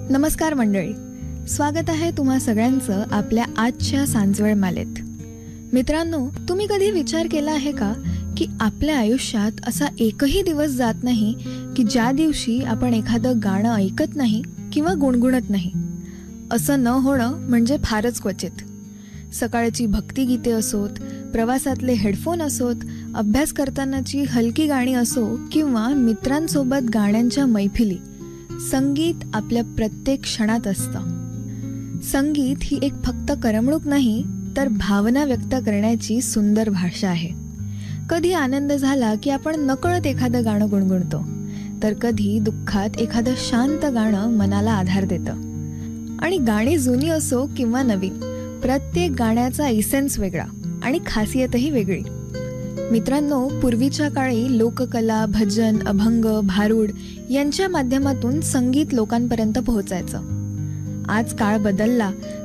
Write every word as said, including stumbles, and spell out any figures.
नमस्कार मंडळी, स्वागत आहे तुम्हा सगळ्यांचं आपल्या आजच्या सांजवेळ मालेत. मित्रांनो, तुम्ही कधी विचार केला आहे का की आपल्या आयुष्यात असा एकही दिवस जात नाही की ज्या दिवशी आपण एखादं गाणं ऐकत नाही किंवा गुणगुणत नाही. असं न होणं म्हणजे फारच क्वचित. सकाळची भक्तिगीते असोत, प्रवासातले हेडफोन असोत, अभ्यास करतानाची हलकी गाणी असो किंवा मित्रांसोबत गाण्यांच्या मैफिली, संगीत आपल्या प्रत्येक क्षणात असतं. संगीत ही एक फक्त करमणूक नाही, तर भावना व्यक्त करण्याची सुंदर भाषा आहे. कधी आनंद झाला की आपण नकळत एखादं गाणं गुणगुणतो, तर कधी दुःखात एखादं शांत गाणं मनाला आधार देतं. आणि गाणी जुनी असो किंवा नवीन, प्रत्येक गाण्याचा इसेन्स वेगळा आणि खासियतही वेगळी. मित्रांनो, पूर्वीच्या काळी लोककला, भजन, अभंग, भारूड यांच्या माध्यमातून संगीत लोकांपर्यंत पोहोचायचं. आज काळ बदलला